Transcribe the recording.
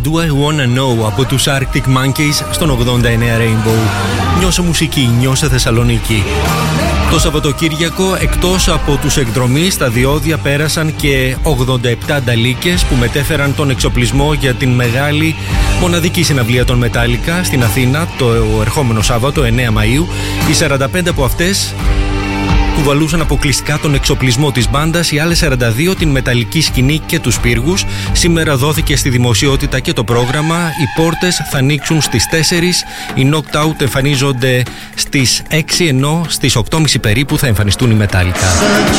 Do I Wanna Know από τους Arctic Monkeys στον 89 Rainbow. Νιώσε μουσική, νιώσε Θεσσαλονίκη. Το Σαββατοκύριακο, εκτός από τους εκδρομείς, στα διόδια πέρασαν και 87 ανταλίκες που μετέφεραν τον εξοπλισμό για την μεγάλη μοναδική συναυλία των Metallica στην Αθήνα το ερχόμενο Σάββατο 9 Μαΐου. Οι 45 από αυτές κουβαλούσαν αποκλειστικά τον εξοπλισμό της μπάντας, οι άλλες 42 την μεταλλική σκηνή και τους πύργους. Σήμερα δόθηκε στη δημοσιότητα και το πρόγραμμα. Οι πόρτες θα ανοίξουν στις 4, οι Knocked Out εμφανίζονται στις 6, ενώ στις 8.30 περίπου θα εμφανιστούν οι Metallica.